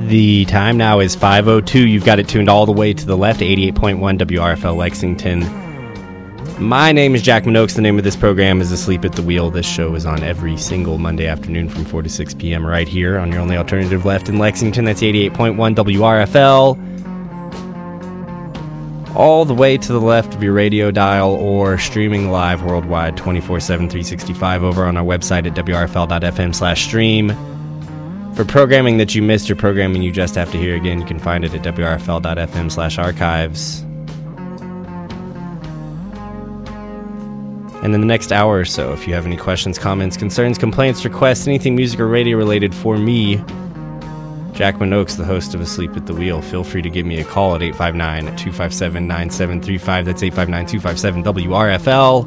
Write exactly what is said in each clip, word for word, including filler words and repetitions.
The time now is five oh two. You've got it tuned all the way to the left, eighty-eight point one W R F L Lexington. My name is Jack Minogues. The name of this program is Asleep at the Wheel. This show is on every single Monday afternoon from four to six p.m. right here on your only alternative left in Lexington. That's eighty-eight point one W R F L. All the way to the left of your radio dial or streaming live worldwide twenty-four seven, three sixty-five over on our website at W R F L dot F M slash stream. For programming that you missed or programming you just have to hear again, you can find it at W R F L dot F M slash archives. And in the next hour or so, if you have any questions, comments, concerns, complaints, requests, anything music or radio related for me, Jack Minogues, the host of Asleep at the Wheel, feel free to give me a call at eight five nine, two five seven, nine seven three five. That's eight five nine, two five seven, W R F L.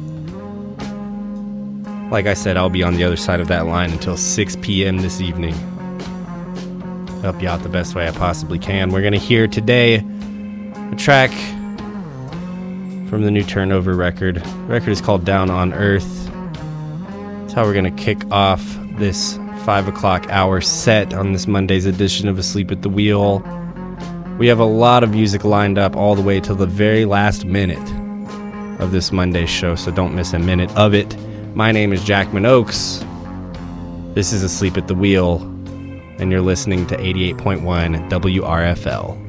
Like I said, I'll be on the other side of that line until six p.m. this evening. Help you out the best way I possibly can. We're going to hear today a track from the new Turnover record. The record is called Down on Earth. That's how we're going to kick off this five o'clock hour set on this Monday's edition of Asleep at the Wheel. We have a lot of music lined up all the way till the very last minute of this Monday's show, so don't miss a minute of it. My name is Jack Minogues. This is Asleep at the Wheel, and you're listening to eighty-eight point one W R F L.